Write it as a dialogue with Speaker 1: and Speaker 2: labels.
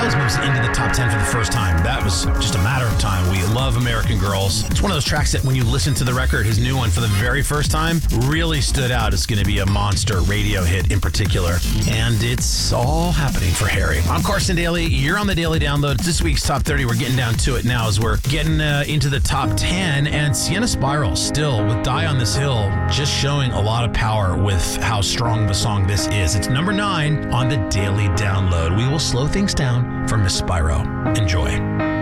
Speaker 1: Styles moves into the top 10 for the first time. That was just a matter of time. We love American Girls. It's one of those tracks that when you listen to the record, his new one for the very first time, really stood out. It's going to be a monster radio hit in particular. And it's all happening for Harry. I'm Carson Daly. You're on the Daily Download. This week's Top 30. We're getting down to it now as we're getting into the top 10. And Sienna Spiral still with Die on This Hill, just showing a lot of power with how strong of a song this is. It's number 9 on the Daily Download. We will slow things down for Miss Spyro. Enjoy.